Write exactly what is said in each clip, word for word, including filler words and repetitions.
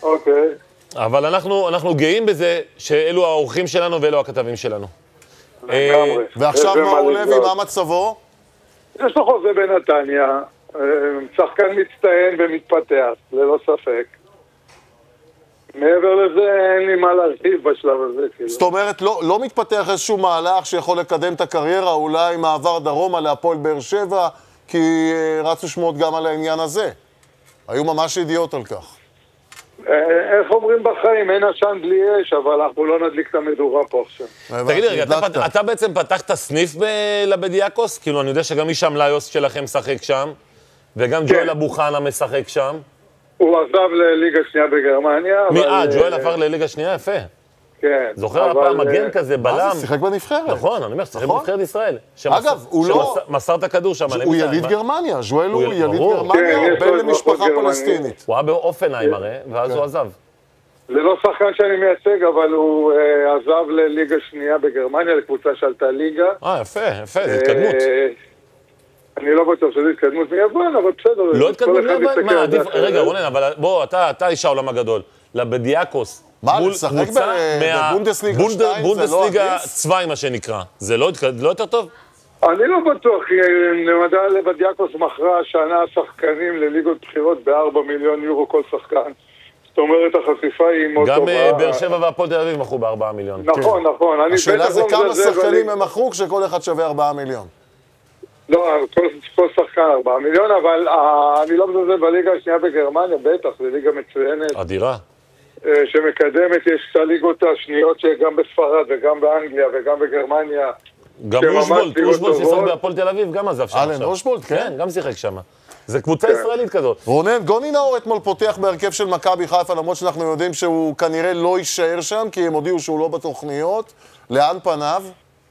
אוקיי. אבל אנחנו, אנחנו גאים בזה שאלו האורחים שלנו ואלו הכתבים שלנו. לגמרי. ועכשיו ומה מאור לוי, לגלות. מה מצבו? יש לו חוזה בנתניה, אה, שחקן מצטיין ומתפתח, ללא ספק. מעבר לזה אין לי מה להרחיב בשלב הזה. כאילו. זאת אומרת, לא, לא מתפתח איזשהו מהלך שיכול לקדם את הקריירה, אולי מעבר דרומה להפועל באר שבע, כי אה, רצו שמות גם על העניין הזה. היו ממש ידיעות על כך. אה, איך אומרים בחיים, אין עשן בלי אש, אבל אנחנו לא נדליק את המדורה פה עכשיו. תגיד לי רגע, אתה, הדלקת. פת- אתה בעצם פתחת סניף ב- לבדיאקוס? כאילו, אני יודע שגם אישם ליוס שלכם משחק שם, וגם כן. ג'ואל אבו חנה משחק שם. הוא עזב לליגה שנייה בגרמניה, מי, אבל... אה, ג'ואל אה, עבר לליגה שנייה? יפה. כן. זוכר אבל, הפעם אה, מגן כזה, מה בלם. זה? שיחק בנבחרת. נכון, אני אומר, שיחק נכון. בנבחרת ישראל. אגב, הוא לא- שמסר את הכדור שם. הוא יליד גרמניה, ז'ואל הוא הוא- יליד ברור. כן, גרמניה, יש בן לו אזרחות למשפחה גרמנית. פלסטינית. הוא היה באופנהיים הרי, ואז כן. הוא עזב. זה לא שחקן שאני מייצג, אבל הוא אה, עזב לליגה שנייה בגרמניה, לקבוצה שעלתה ליגה. אה, יפה, יפה, זו התקדמות. אה, אני לא בטוח שזו התקדמות מיוון, אבל בסדר. לא כל התקדמות אחד מיוון? מסתכל מה, על זה עדיף... אחרת. רגע, רונן, אבל בוא, אתה אתה איש העולם הגדול. לבדיאקוס. מה, מול לשחק קבוצה ב- מה- בבונדסליגה בונד- שתיים, זה לא בונדסליגה עדיף? צוואי, מה שנקרא. זה לא התק- לא יותר טוב? אני לא בטוח, כי נמדה לבדיאקוס מכרה השנה שחקנים לליגות בחירות בארבע מיליון יורו כל שחקן. זאת אומרת, החשיפה היא מאוד גם טובה. אה, באר שבע והפועל תל אביב מכרו בארבעה מיליון. נכון, נכון. אני השאלה בטח זה לא כמה מזלזל שחקנים בליגה. הם מכרו כשכל אחד שווה ארבעה מיליון. לא, כל, כל שחקן ארבעה מיליון, אבל אה, אני לא מזלזל בליגה השנייה בגרמניה, בטח, זו ליגה מצוינת. אדירה. אה, שמקדמת, יש את הליגות השניות שגם בספרד וגם באנגליה וגם בגרמניה. גם שממש אושבולט, ליגות אושבולט שיחק טובות. בהפועל תל אביב, גם עזב שם אלן עכשיו. אושבולט, כן? כן, גם שיחק שם. זה קבוצה כן. ישראלית כזאת. רונן, גוני נאור אתמול פותח בהרכב של מכבי חיפה, למרות שאנחנו יודעים שהוא כנראה לא יישאר שם, כי הם הודיעו שהוא לא בתוכניות. לאן פניו?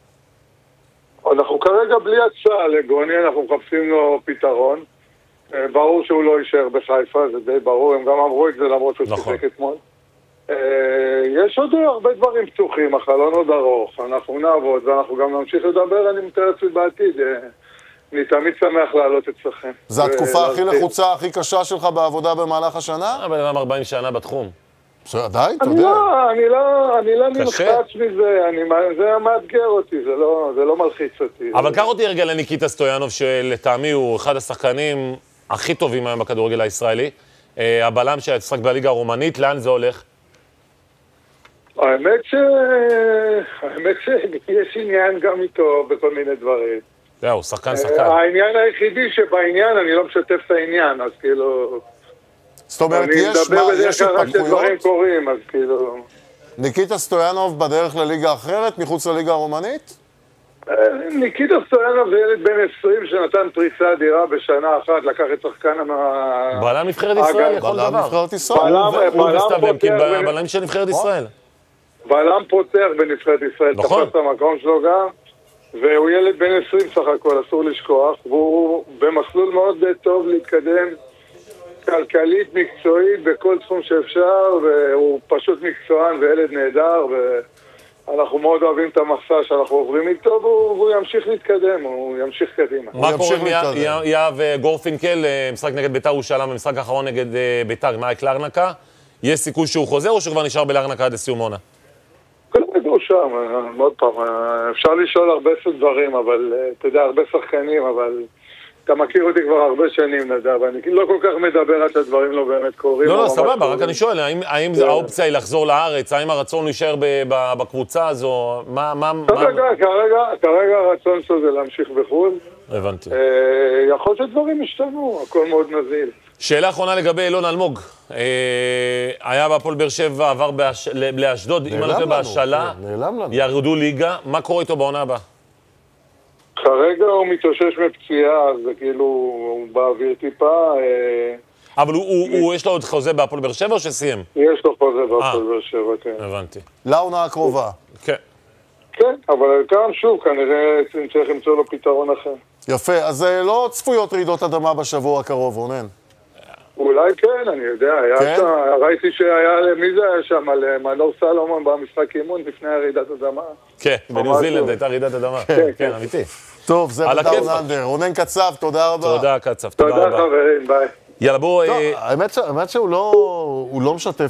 אנחנו כרגע בלי הצעה לגוני, אנחנו מחפשים לו פתרון. אה, ברור שהוא לא יישאר בחיפה, זה די ברור, הם גם אמרו את זה למרות שהוא נכון. שיחק אתמול. אה, יש עוד הרבה דברים פתוחים, החלון עוד ארוך, אנחנו נעבוד ואנחנו גם נמשיך לדבר, אני מתאר לעצמי בעתיד. אה, אני תמיד שמח לעלות אצלכם. זו התקופה הכי ולהרחיב. לחוצה, הכי קשה שלך בעבודה במהלך השנה? הבן אדם ארבעים שנה בתחום. בסדר, עדיין, אתה אני יודע. לא, אני לא, אני לא קשה. נלחץ מזה, אני, זה מאתגר אותי, זה לא, זה לא מלחיץ אותי. אבל קח אותי רגע לניקיטה סטויאנוב, שלטעמי הוא אחד השחקנים הכי טובים היום בכדורגל הישראלי. אה, הבלם ששחק בליגה הרומנית, לאן זה הולך? האמת ש... האמת שיש עניין גם איתו בכל מיני דברים. זהו, שחקן שחקן. העניין היחידי שבעניין, אני לא משתף את העניין, אז כאילו... זאת אומרת, אני יש מדבר מה, בדרך יש כלל רק שדברים התפתחויות? קורים, אז כאילו... ניקיטה סטויאנוב בדרך לליגה אחרת, מחוץ לליגה הרומנית? אה, ניקיטה סטויאנוב זה ילד בן עשרים שנתן פריצה אדירה בשנה אחת, לקח את שחקן ה... בלם נבחרת אגב, ישראל לכל בלם דבר. נבחרת ישראל. בלם- הוא בלם וסטויאנוב, פותח ב- בלמים של נבחרת ישראל. בלם פותח בנבחרת ישראל, נכון. תפס את המקום שלו גם, והוא ילד בן עשרים סך הכל, אסור לשכוח, והוא במסלול מאוד טוב להתקדם כלכלית, מקצועית, בכל תחום שאפשר, והוא פשוט מקצוען וילד נהדר, ואנחנו מאוד אוהבים את המסע שאנחנו עוברים איתו, והוא, והוא ימשיך להתקדם, הוא ימשיך קדימה. מה ימשיך קורה עם להתקדם. יה- יהב אה, גורפינקל, אה, משחק נגד ביתר ירושלים, במשחק האחרון נגד אה, ביתר, עם אייק לארנקה? יש סיכוי שהוא חוזר או שהוא כבר נשאר בלארנקה עד לסיום עונה? כרגע הוא שם, אה, עוד פעם, אה, אפשר לשאול הרבה דברים, אבל אה, אתה יודע, הרבה שחקנים, אבל אתה מכיר אותי כבר הרבה שנים, נדב, ואני לא כל כך מדבר עד שהדברים לא באמת קורים. לא, או לא, ממש סבבה, רק קורים. אני שואל, האם- האם זה- האופציה היא לחזור לארץ? האם הרצון להישאר ב- ב- בקבוצה הזו? מה... מה- מה- כרגע, כרגע, כרגע הרצון שלו זה להמשיך בחו"ל. הבנתי. אה, יכול להיות שדברים השתנו, הכל מאוד נזיל. שאלה אחרונה לגבי אילון אלמוג. אה, היה בהפועל באר שבע, עבר באש- ל- לאשדוד, אם אני לא נעלם טועה לנו, בהשאלה, כן, נעלם לנו. ירדו ליגה. מה קורה איתו בעונה הבאה? כרגע הוא מתאושש מפציעה, אז זה כאילו, הוא באוויר טיפה, אה, אבל הוא- הוא- הוא- יש לו עוד חוזה בהפועל באר שבע או שסיים? יש לו חוזה אה. בהפועל באר שבע, כן. הבנתי. לעונה הקרובה. כן. כן, אבל גם שוב, כנראה צריך למצוא לו פתרון אחר. יפה, אז אה, לא צפויות רעידות אדמה בשבוע הקרוב, רונן. אולי כן, אני יודע, היה כן? שם, ראיתי שהיה, מי זה היה שם, על מנור סלומון במשחק אימון לפני רעידת אדמה. כן, בניו ממש זילנד טוב. הייתה רעידת אדמה. כן, כן, כן. אמיתי. טוב, זה על בדאון הכיפאק. אנדר. רונן קצב, תודה רבה. תודה, קצב. תודה תודה רבה. חברים, ביי. יאללה, בואו... טוב, אה, האמת ש- האמת שהוא לא הוא לא משתף